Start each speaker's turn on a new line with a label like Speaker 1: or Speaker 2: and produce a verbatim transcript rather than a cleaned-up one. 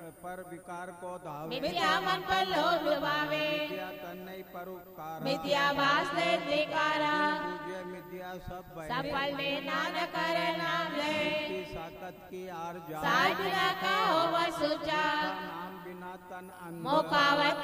Speaker 1: पर विकार को धावे,
Speaker 2: मिथ्या मन पर लोभ लुभावे,
Speaker 1: मिथ्या तन नहीं पर उपकार,
Speaker 2: मिथ्या भास ले त्रिकारा,
Speaker 1: पूज्य मिथ्या सब भय,
Speaker 2: सफल में नानक कर नाम ले,
Speaker 1: साकत की आर जा,
Speaker 2: साधना का हो वह सुचा,
Speaker 1: नाम बिना तन अन्न,
Speaker 2: मोकावत